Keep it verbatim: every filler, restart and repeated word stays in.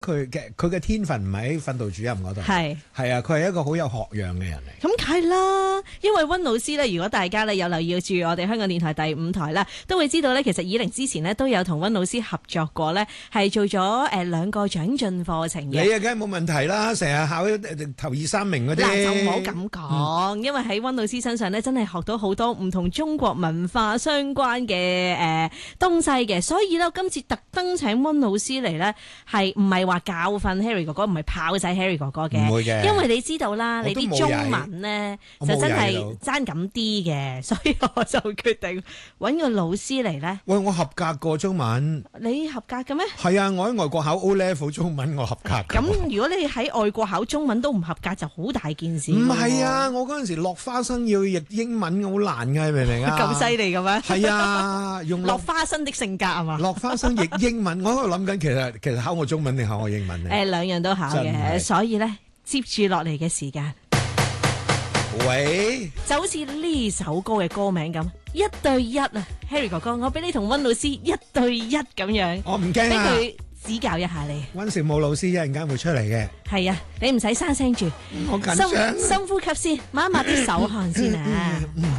佢嘅佢嘅天分唔喺訓導主任嗰度， 係係啊，佢係一個好有學養嘅人嚟。 咁梗係啦，因為溫老師咧，如果大家咧有留意住我哋香港電台第五台啦，都會知道咧，其實以玲之前呢都有同溫老師合作過咧，係做咗誒兩個長進課程嘅。 你啊，梗係冇問題啦，成日考頭二三名嗰啲。 嗱，就唔好咁講，嗯、因為喺溫老師身上咧，真係學到好多唔同中國文化相關嘅誒、呃、東西嘅，所以咧，我今次特登請溫老師嚟咧，係唔係話教訓 Harry 哥哥，唔係炮仔 Harry 哥哥嘅， 唔會嘅， 因為你知道啦，你啲中文咧就真係爭咁啲嘅，所以我就決定揾個老師嚟咧。 喂，我合格過中文， 你合格嘅咩？ 係啊，我喺外國考 O Level 中文，我合格。 咁如果你喺外國考中文都唔合格，就好大件事。 唔係啊，我嗰陣時落花生要譯英文，好難嘅，明唔明啊？ 咁犀利嘅咩？ 係啊，用落花生的性格係嘛？ 落花生譯英文，我喺度諗緊，其實其實考我中文定考我英文咧？ 誒，兩樣都考嘅，所以咧接住落嚟嘅時間， 喂， 就好似呢首歌嘅歌名咁，一對一啊 ，Harry 哥哥，我俾你同溫老師一對一咁樣， 我唔驚啊， 俾佢指教一下你。 溫兆武老師一陣間會出嚟嘅。 係啊，你唔使生聲住， 好緊張， 深深呼吸先，抹一抹啲手汗先啊。